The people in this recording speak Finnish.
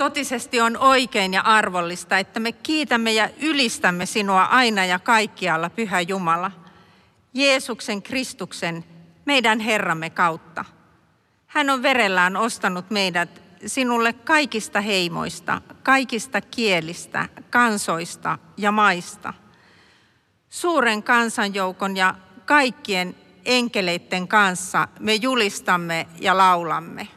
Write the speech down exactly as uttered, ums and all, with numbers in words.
totisesti on oikein ja arvollista, että me kiitämme ja ylistämme sinua aina ja kaikkialla, Pyhä Jumala, Jeesuksen Kristuksen, meidän Herramme kautta. Hän on verellään ostanut meidät sinulle kaikista heimoista, kaikista kielistä, kansoista ja maista. Suuren kansanjoukon ja kaikkien enkeleiden kanssa me julistamme ja laulamme.